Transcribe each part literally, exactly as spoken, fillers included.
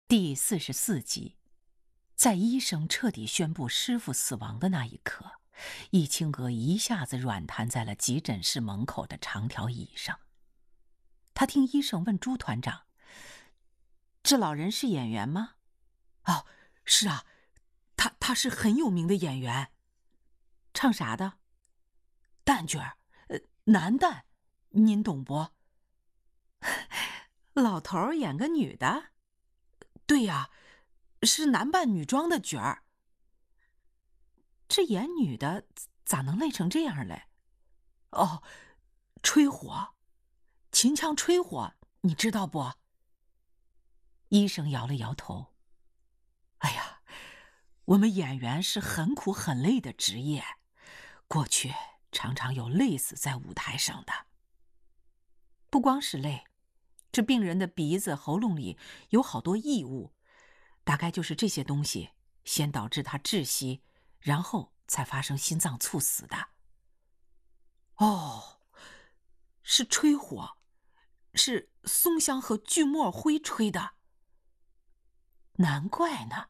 第四十四集，在医生彻底宣布师傅死亡的那一刻，易清娥一下子软瘫在了急诊室门口的长条椅上。他听医生问朱团长：“这老人是演员吗？”“ 哦，是啊，他他是很有名的演员。”“ 唱啥的？”“ 旦角儿，呃，男旦，您懂不？”“ 老头演个女的？”“ 对呀，是男扮女装的角儿。”“ 这演女的咋能累成这样嘞？”“ 哦，吹火，秦腔吹火，你知道不？” 医生摇了摇头。 “哎呀，我们演员是很苦很累的职业，过去常常有累死在舞台上的。”“ 不光是累，这病人的鼻子、喉咙里有好多异物，大概就是这些东西先导致他窒息，然后才发生心脏猝死的。”“ 哦，是吹火，是松香和锯末灰吹的。”“ 难怪呢。”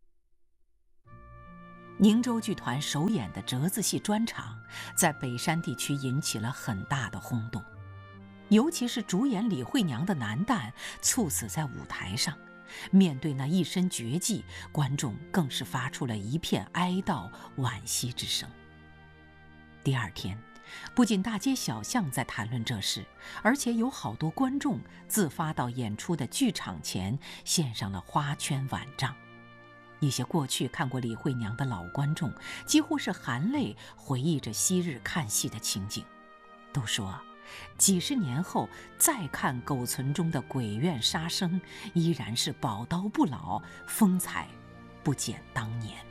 宁州剧团首演的折子戏专场在北山地区引起了很大的轰动，尤其是主演李慧娘的男旦猝死在舞台上，面对那一身绝技，观众更是发出了一片哀悼惋惜之声。第二天，不仅大街小巷在谈论这事，而且有好多观众自发到演出的剧场前献上了花圈碗帐。一些过去看过李慧娘的老观众几乎是含泪回忆着昔日看戏的情景，都说几十年后再看苟存中的鬼怨杀生，依然是宝刀不老，风采不减当年。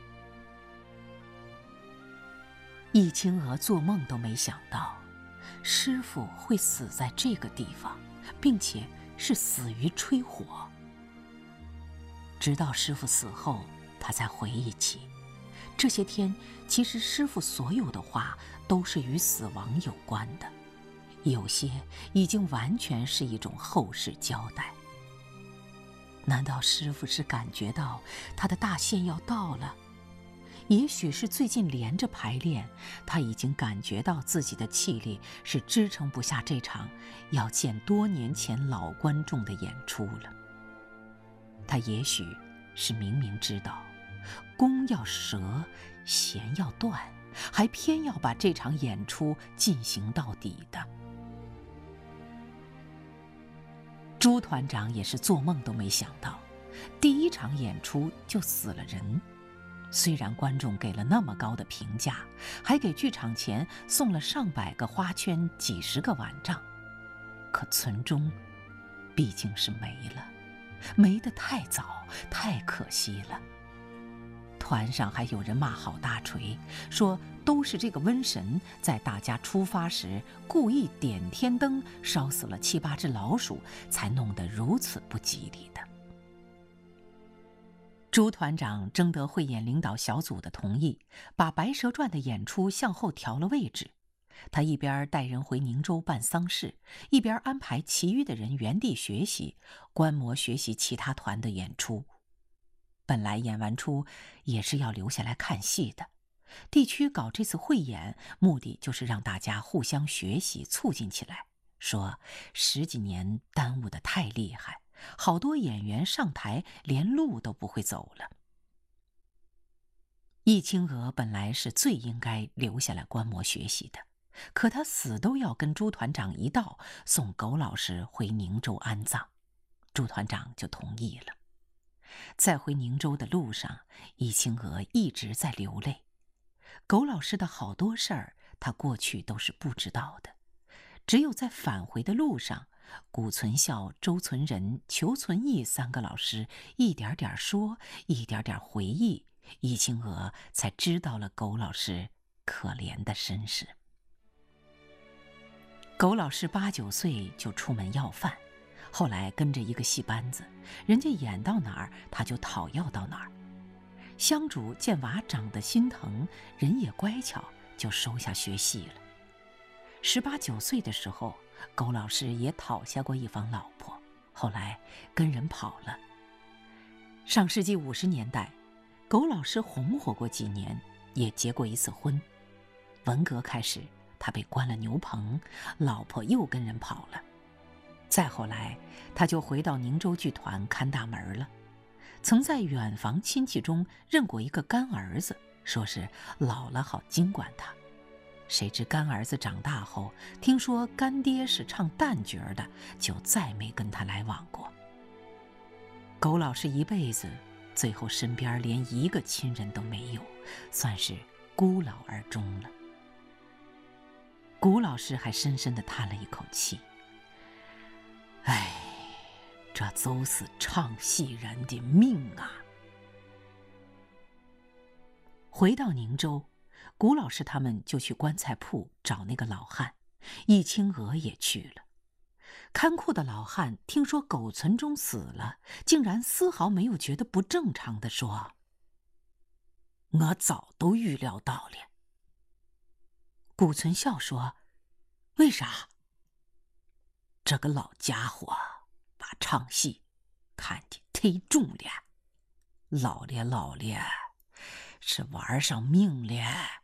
易清娥做梦都没想到师傅会死在这个地方，并且是死于吹火。直到师傅死后，他才回忆起，这些天其实师傅所有的话都是与死亡有关的，有些已经完全是一种后事交代。难道师傅是感觉到他的大限要到了？也许是最近连着排练，他已经感觉到自己的气力是支撑不下这场要见多年前老观众的演出了。他也许是明明知道弓要折，弦要断，还偏要把这场演出进行到底的。朱团长也是做梦都没想到，第一场演出就死了人。虽然观众给了那么高的评价，还给剧场前送了上百个花圈、几十个碗帐，可存中毕竟是没了，没得太早，太可惜了。团上还有人骂郝大锤，说都是这个瘟神在大家出发时故意点天灯，烧死了七八只老鼠，才弄得如此不吉利的。朱团长征得汇演领导小组的同意，把《白蛇传》的演出向后调了位置。他一边带人回宁州办丧事，一边安排其余的人原地学习，观摩学习其他团的演出。本来演完出也是要留下来看戏的，地区搞这次汇演，目的就是让大家互相学习，促进起来。说十几年耽误得太厉害，好多演员上台连路都不会走了。易清娥本来是最应该留下来观摩学习的，可他死都要跟朱团长一道送苟老师回宁州安葬，朱团长就同意了。在回宁州的路上，易清娥一直在流泪。苟老师的好多事儿，他过去都是不知道的，只有在返回的路上，谷存孝、周存仁、裘存义三个老师一点点说，一点点回忆，易清娥才知道了苟老师可怜的身世。苟老师八九岁就出门要饭，后来跟着一个戏班子，人家演到哪儿他就讨要到哪儿。香主见娃长得心疼，人也乖巧，就收下学戏了。十八九岁的时候，苟老师也讨下过一房老婆，后来跟人跑了。 上世纪五十年代，苟老师红火过几年，也结过一次婚。文革开始，他被关了牛棚，老婆又跟人跑了。再后来，他就回到宁州剧团看大门了。曾在远房亲戚中认过一个干儿子，说是老了好经管他。谁知干儿子长大后，听说干爹是唱旦角的，就再没跟他来往过。苟老师一辈子，最后身边连一个亲人都没有，算是孤老而终了。古老师还深深地叹了一口气，唉，这都是唱戏人的命啊。回到宁州，古老师他们就去棺材铺找那个老汉，易清娥也去了。看库的老汉听说苟存忠死了，竟然丝毫没有觉得不正常地说：“我早都预料到了。”古存笑说：“为啥？”这个老家伙把唱戏看得忒重了，老了老了，是玩上命了。